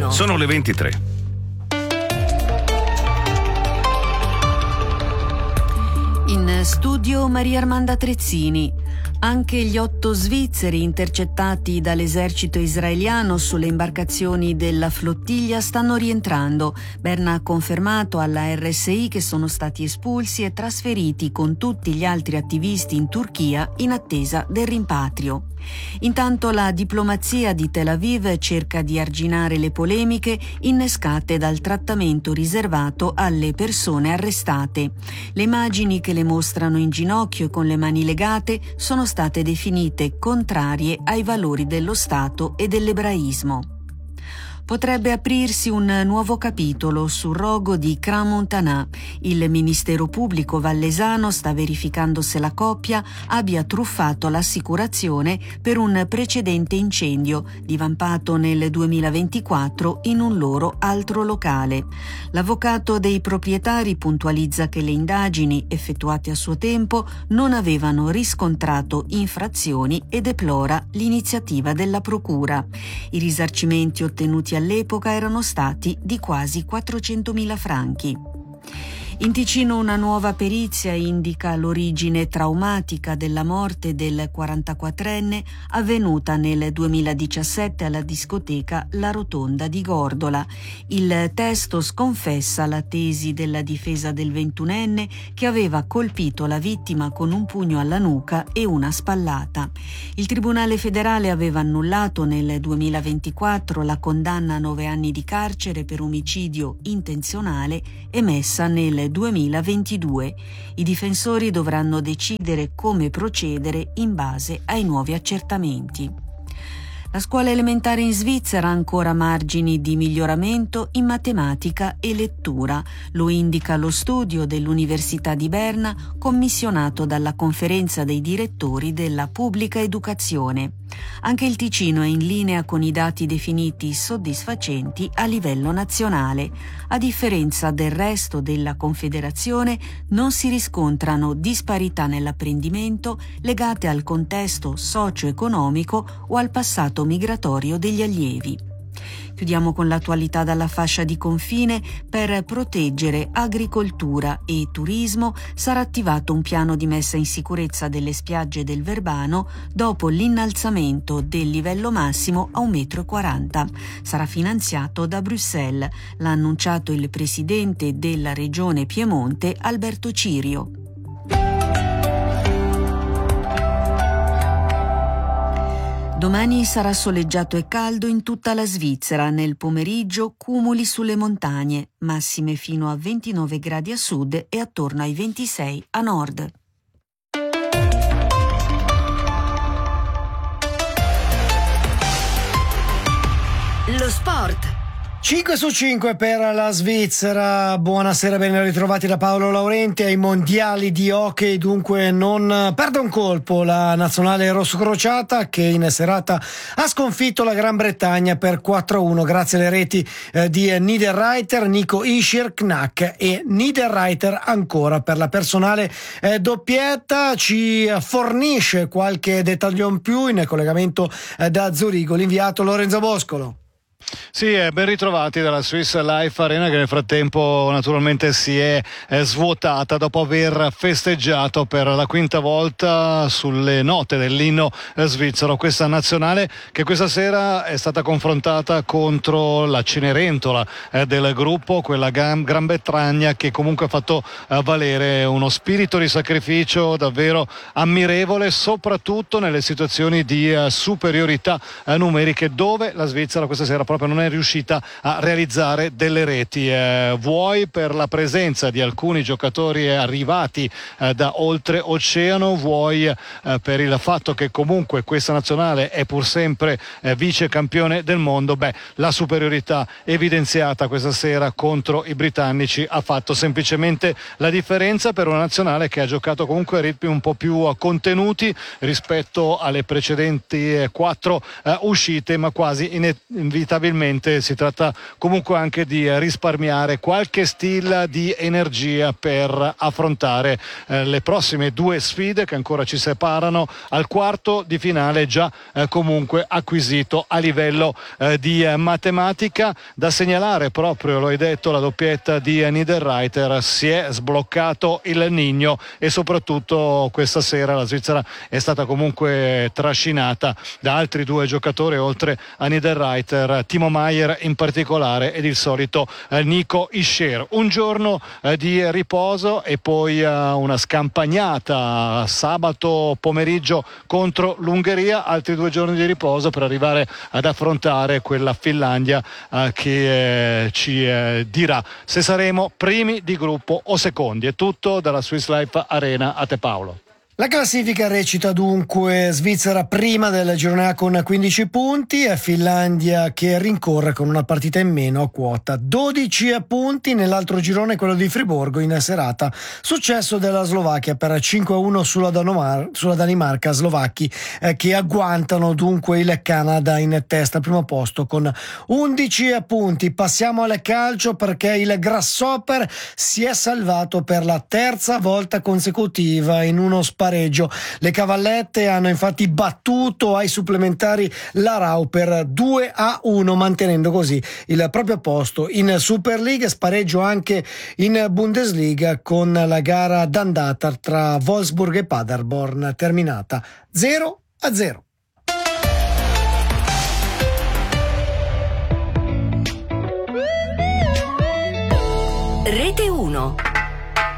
mattino. Sono le 23. In studio Maria Armanda Trezzini. Anche gli 8 svizzeri intercettati dall'esercito israeliano sulle imbarcazioni della flottiglia stanno rientrando. Berna ha confermato alla RSI che sono stati espulsi e trasferiti con tutti gli altri attivisti in Turchia in attesa del rimpatrio. Intanto la diplomazia di Tel Aviv cerca di arginare le polemiche innescate dal trattamento riservato alle persone arrestate. Le immagini che le mostrano in ginocchio e con le mani legate sono state definite contrarie ai valori dello Stato e dell'ebraismo. Potrebbe aprirsi un nuovo capitolo sul rogo di Crans-Montana. Il Ministero Pubblico vallesano sta verificando se la coppia abbia truffato l'assicurazione per un precedente incendio divampato nel 2024 in un loro altro locale. L'avvocato dei proprietari puntualizza che le indagini effettuate a suo tempo non avevano riscontrato infrazioni e deplora l'iniziativa della procura. I risarcimenti ottenuti all'epoca erano stati di quasi 400.000 franchi. In Ticino una nuova perizia indica l'origine traumatica della morte del 44enne avvenuta nel 2017 alla discoteca La Rotonda di Gordola. Il testo sconfessa la tesi della difesa del 21enne che aveva colpito la vittima con un pugno alla nuca e una spallata. Il Tribunale federale aveva annullato nel 2024 la condanna a 9 anni di carcere per omicidio intenzionale emessa nel 2022. I difensori dovranno decidere come procedere in base ai nuovi accertamenti. La scuola elementare in Svizzera ha ancora margini di miglioramento in matematica e lettura, lo indica lo studio dell'Università di Berna commissionato dalla Conferenza dei direttori della pubblica educazione. Anche il Ticino è in linea con i dati definiti soddisfacenti a livello nazionale. A differenza del resto della Confederazione, non si riscontrano disparità nell'apprendimento legate al contesto socio-economico o al passato migratorio degli allievi. Chiudiamo con l'attualità dalla fascia di confine. Per proteggere agricoltura e turismo sarà attivato un piano di messa in sicurezza delle spiagge del Verbano dopo l'innalzamento del livello massimo a 1,40 m. Sarà finanziato da Bruxelles, l'ha annunciato il presidente della regione Piemonte Alberto Cirio. Domani sarà soleggiato e caldo in tutta la Svizzera. Nel pomeriggio cumuli sulle montagne, massime fino a 29 gradi a sud e attorno ai 26 a nord. Lo sport. 5 su 5 per la Svizzera. Buonasera, ben ritrovati da Paolo Laurenti ai mondiali di hockey. Dunque non perde un colpo la nazionale rossocrociata che in serata ha sconfitto la Gran Bretagna per 4-1 grazie alle reti di Niederreiter, Nico Hischier, Knack e Niederreiter ancora per la personale doppietta. Ci fornisce qualche dettaglio in più in collegamento da Zurigo l'inviato Lorenzo Boscolo. Sì, ben ritrovati dalla Swiss Life Arena che nel frattempo naturalmente si è svuotata dopo aver festeggiato per la quinta volta sulle note dell'inno svizzero questa nazionale che questa sera è stata confrontata contro la Cenerentola del gruppo, quella Gran Bretagna che comunque ha fatto valere uno spirito di sacrificio davvero ammirevole, soprattutto nelle situazioni di superiorità numeriche dove la Svizzera questa sera proprio non è riuscita a realizzare delle reti, vuoi per la presenza di alcuni giocatori arrivati da oltreoceano, vuoi per il fatto che comunque questa nazionale è pur sempre vice campione del mondo. La superiorità evidenziata questa sera contro i britannici ha fatto semplicemente la differenza per una nazionale che ha giocato comunque a ritmi un po' più contenuti rispetto alle precedenti 4 uscite, ma quasi inevitabilmente si tratta comunque anche di risparmiare qualche stilla di energia per affrontare le prossime due sfide che ancora ci separano al quarto di finale, già comunque acquisito a livello di matematica. Da segnalare proprio, lo hai detto, la doppietta di Niederreiter, si è sbloccato il Nigno e soprattutto questa sera la Svizzera è stata comunque trascinata da altri due giocatori oltre a Niederreiter, Timo Maier in particolare ed il solito Nico Hischier. Un giorno di riposo e poi una scampagnata sabato pomeriggio contro l'Ungheria, altri 2 giorni di riposo per arrivare ad affrontare quella Finlandia che ci dirà se saremo primi di gruppo o secondi. È tutto dalla Swiss Life Arena, a te Paolo. La classifica recita dunque Svizzera prima del girone A con 15 punti e Finlandia che rincorre con una partita in meno a quota 12 punti. Nell'altro girone, quello di Friburgo, in serata successo della Slovacchia per 5-1 sulla Danimarca. Slovacchi che agguantano dunque il Canada in testa al primo posto con 11 punti. Passiamo al calcio, perché il Grasshopper si è salvato per la terza volta consecutiva in uno spareggio. Le Cavallette hanno infatti battuto ai supplementari l'Arau per 2-1, mantenendo così il proprio posto in Super League. Spareggio anche in Bundesliga con la gara d'andata tra Wolfsburg e Paderborn terminata 0-0. Rete 1.